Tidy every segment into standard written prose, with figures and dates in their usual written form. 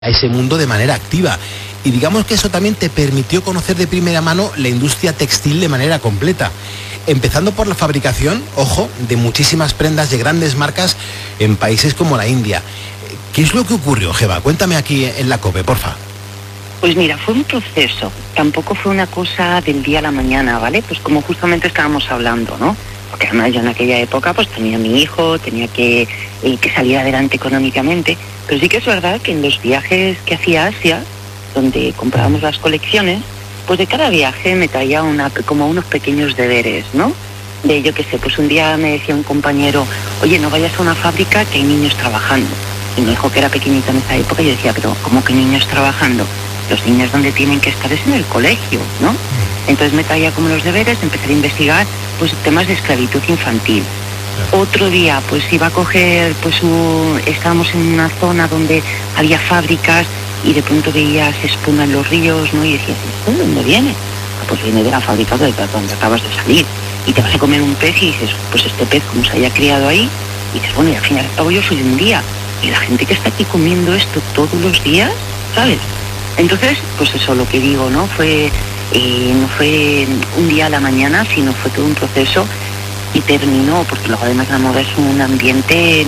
a ese mundo de manera activa. Y digamos que eso también te permitió conocer de primera mano la industria textil de manera completa. Empezando por la fabricación, ojo, de muchísimas prendas de grandes marcas en países como la India. ¿Qué es lo que ocurrió, Gema? Cuéntame aquí en la COPE, porfa. Pues mira, fue un proceso. Tampoco fue una cosa del día a la mañana, ¿vale? Pues como justamente estábamos hablando, ¿no? Porque además yo en aquella época pues tenía a mi hijo, tenía que salir adelante económicamente. Pero sí que es verdad que en los viajes que hacía a Asia, donde comprábamos las colecciones, pues de cada viaje me traía como unos pequeños deberes, ¿no? De yo qué sé, pues un día me decía un compañero, oye, no vayas a una fábrica que hay niños trabajando. Y mi hijo, que era pequeñito en esa época, yo decía, pero ¿cómo que niños trabajando? Los niños donde tienen que estar es en el colegio, ¿no? Entonces me traía como los deberes, empecé a investigar pues temas de esclavitud infantil. Otro día pues iba a coger, pues estábamos en una zona donde había fábricas y de pronto veías espuma en los ríos, ¿no? Y decías, ¿esto de dónde viene? Pues viene de la fábrica donde acabas de salir. Y te vas a comer un pez y dices, pues este pez como se haya criado ahí, y dices, bueno, y al final yo soy de un día. Y la gente que está aquí comiendo esto todos los días, ¿sabes? Entonces, pues eso, lo que digo, ¿no? No fue un día a la mañana, sino fue todo un proceso y terminó, porque luego además la moda es un ambiente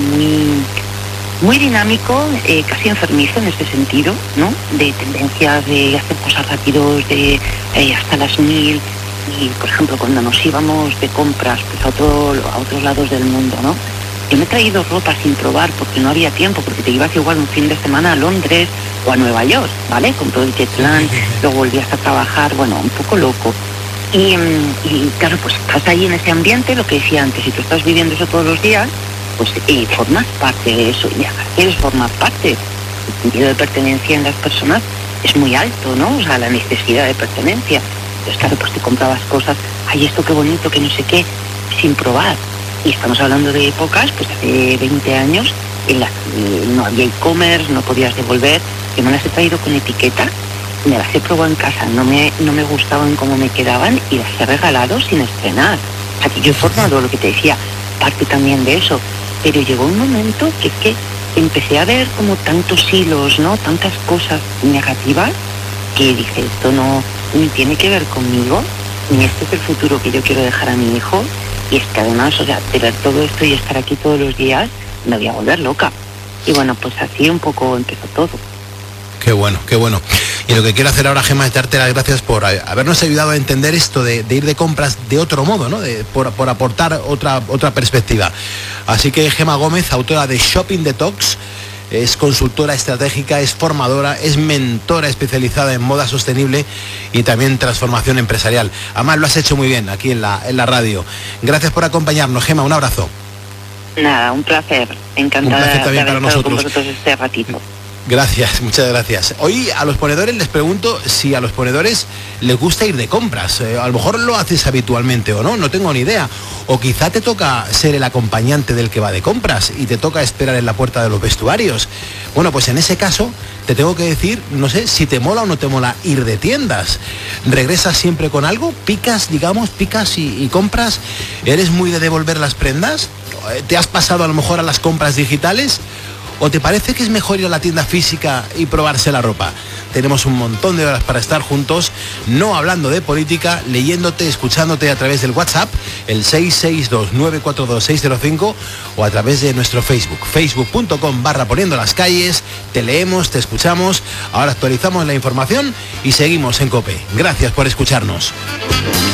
muy dinámico, casi enfermizo en este sentido, ¿no? De tendencias de hacer cosas rápidos, de hasta las 1000, y por ejemplo cuando nos íbamos de compras pues a otros lados del mundo, ¿no? Yo me he traído ropa sin probar porque no había tiempo, porque te ibas igual un fin de semana a Londres o a Nueva York, ¿vale? Con todo el jet lag, luego volvías a trabajar, bueno, un poco loco. Y claro, pues estás ahí en ese ambiente, lo que decía antes, si tú estás viviendo eso todos los días, pues formas parte de eso, y ya quieres formar parte. El sentido de pertenencia en las personas es muy alto, ¿no? O sea, la necesidad de pertenencia. Entonces, claro, pues te comprabas cosas, ay, esto qué bonito, que no sé qué, sin probar. Y estamos hablando de épocas, pues hace 20 años, en las que no había e-commerce, no podías devolver. Yo me las he traído con etiqueta, me las he probado en casa, no me gustaban cómo me quedaban y las he regalado sin estrenar. O sea, que yo he formado, lo que te decía, parte también de eso. Pero llegó un momento que empecé a ver como tantos hilos, ¿no? Tantas cosas negativas, que dije, esto no ni tiene que ver conmigo, ni este es el futuro que yo quiero dejar a mi hijo. Y es que además, o sea, de ver todo esto y estar aquí todos los días, me voy a volver loca. Y bueno, pues así un poco empezó todo. Qué bueno, qué bueno. Y lo que quiero hacer ahora, Gema, es darte las gracias por habernos ayudado a entender esto de ir de compras de otro modo, ¿no? Por aportar otra perspectiva. Así que Gema Gómez, autora de Shopping Detox, es consultora estratégica, es formadora, es mentora especializada en moda sostenible y también transformación empresarial. Además, lo has hecho muy bien aquí en la radio. Gracias por acompañarnos, Gema, un abrazo. Nada, un placer. Encantada un placer también de haber para estado con nosotros. vosotros este ratito. Gracias, muchas gracias. Hoy a los ponedores les pregunto si a los ponedores les gusta ir de compras. A lo mejor lo haces habitualmente o no tengo ni idea. O quizá te toca ser el acompañante del que va de compras y te toca esperar en la puerta de los vestuarios. Bueno, pues en ese caso te tengo que decir, no sé, si te mola o no te mola ir de tiendas. ¿Regresas siempre con algo? ¿Picas y compras? ¿Eres muy de devolver las prendas? ¿Te has pasado a lo mejor a las compras digitales? ¿O te parece que es mejor ir a la tienda física y probarse la ropa? Tenemos un montón de horas para estar juntos, no hablando de política, leyéndote, escuchándote a través del WhatsApp, el 662942605, o a través de nuestro Facebook, facebook.com/poniendo las calles. Te leemos, te escuchamos, ahora actualizamos la información y seguimos en COPE. Gracias por escucharnos.